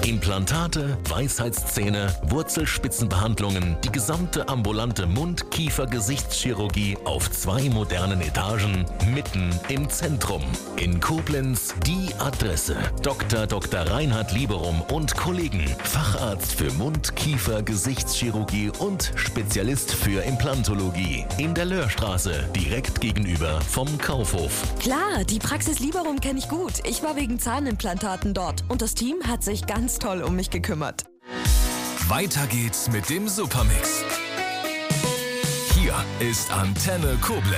Implantate, Weisheitszähne, Wurzelspitzenbehandlungen, die gesamte ambulante Mund-Kiefer-Gesichtschirurgie auf 2 modernen Etagen, mitten im Zentrum. In Koblenz die Adresse: Dr. Reinhard Lieberum und Kollegen, Facharzt für Mund-Kiefer-Gesichtschirurgie und Spezialist für Implantologie. In der Löhrstraße, direkt gegenüber vom Kaufhof. Klar, die Praxis Lieberum kenne ich gut. Ich war wegen Zahnimplantaten dort und das Team hat sich ganz toll um mich gekümmert. Weiter geht's mit dem Supermix. Hier ist Antenne Koblenz.